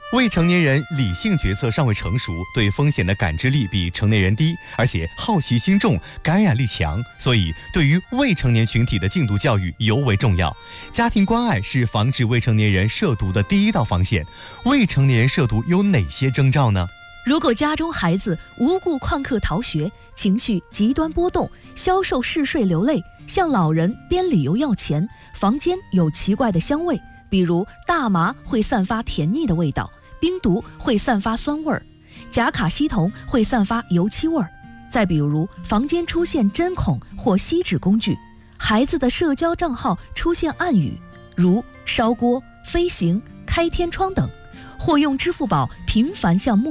未成年人理性决策尚未成熟，对风险的感知力比成年人低，而且好奇心重，感染力强，所以对于未成年群体的禁毒教育尤为重要。家庭关爱是防止未成年人涉毒的第一道防线。未成年人涉毒有哪些征兆呢？ 如果家中孩子无故旷课逃学，情绪极端波动，消瘦嗜睡流泪，向老人编理由要钱，房间有奇怪的香味，比如大麻会散发甜腻的味道，冰毒会散发酸味儿，甲卡西酮会散发油漆味儿。再比如房间出现针孔或锡纸工具，孩子的社交账号出现暗语，如烧锅、飞行、开天窗等，或用支付宝频繁向